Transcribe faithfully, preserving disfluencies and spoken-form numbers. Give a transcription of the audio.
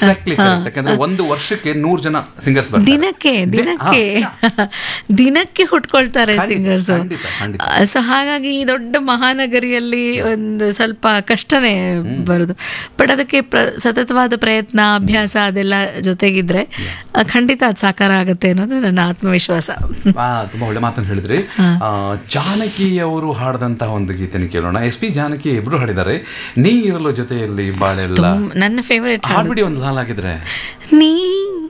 Exactly correct. ಯಾಕಂದ್ರೆ ಒಂದು ವರ್ಷಕ್ಕೆ ನೂರು ಜನ ಸಿಂಗರ್ಸ್ ಬರ್ತಾರೆ. ದಿನಕ್ಕೆ ದಿನಕ್ಕೆ ದಿನಕ್ಕೆ ಹುಟ್ಕೊಳ್ತಾರೆ ಸಿಂಗರ್ಸ್. ಸೊ ಹಾಗಾಗಿ ಈ ದೊಡ್ಡ ಮಹಾನಗರಿಯಲ್ಲಿ ಒಂದು ಸ್ವಲ್ಪ ಕಷ್ಟನೇ ಬರುದು. ಬಟ್ ಅದಕ್ಕೆ ಸತತವಾದ ಪ್ರಯತ್ನ, ಅಭ್ಯಾಸ ಅದೆಲ್ಲ ಜೊತೆಗಿದ್ರೆ ಖಂಡಿತ ಅದು ಸಾಕಾರ ಆಗುತ್ತೆ ಅನ್ನೋದು ನನ್ನ ಆತ್ಮವಿಶ್ವಾಸ. ತುಂಬಾ ಒಳ್ಳೆ ಮಾತನ್ನು ಹೇಳಿದ್ರಿ. ಜಾನಕಿ ಅವರು ಹಾಡದಂತಹ ಒಂದು ಗೀತೆನ ಕೇಳೋಣ. ಎಸ್ ಪಿ ಜಾನಕಿ ಇಬ್ರು ಹಾಡಿದ್ದಾರೆ. ನೀ ಇರಲು ಜೊತೆಯಲ್ಲಿ ಬಾಳೆಲ್ಲ ನನ್ನ ಫೇವರೇಟ್ ಹಾಡ್ಬಿಡಿ ಒಂದು ಹಾಲಾಗಿದ್ರೆ. ನೀ